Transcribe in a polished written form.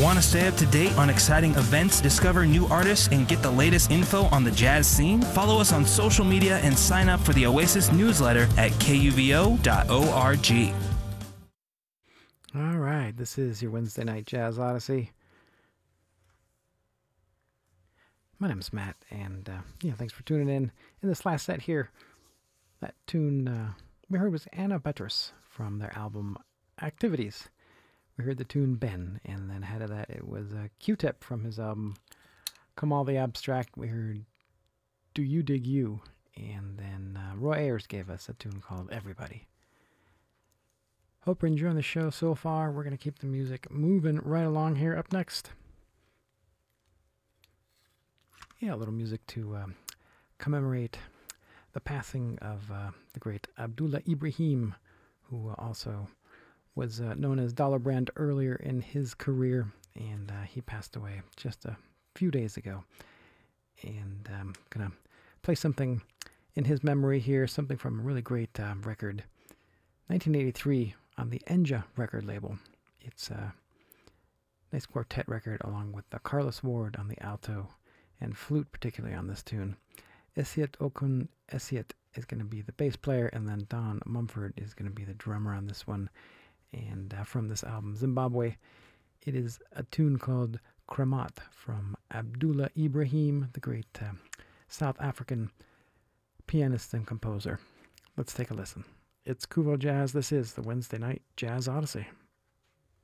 Want to stay up to date on exciting events, discover new artists, and get the latest info on the jazz scene? Follow us on social media and sign up for the Oasis newsletter at kuvo.org. All right, this is your Wednesday Night Jazz Odyssey. My name's Matt, and thanks for tuning in. In this last set here, that tune we heard was Anna Betris from their album Activities. We heard the tune Ben, and then ahead of that it was Q-Tip from his album Kamal the Abstract. We heard Do You Dig You, and then Roy Ayers gave us a tune called Everybody. Hope you're enjoying the show so far. We're going to keep the music moving right along here. Up next, a little music to commemorate the passing of the great Abdullah Ibrahim, who also was known as Dollar Brand earlier in his career, and he passed away just a few days ago. And I'm going to play something in his memory here, something from a really great record, 1983 on the Enja record label. It's a nice quartet record along with Carlos Ward on the alto and flute, particularly on this tune. Esiet Okun Esiet is going to be the bass player, and then Don Mumford is going to be the drummer on this one. And from this album, Zimbabwe, it is a tune called Kramat from Abdullah Ibrahim, the great South African pianist and composer. Let's take a listen. It's Kuvo Jazz. This is the Wednesday Night Jazz Odyssey.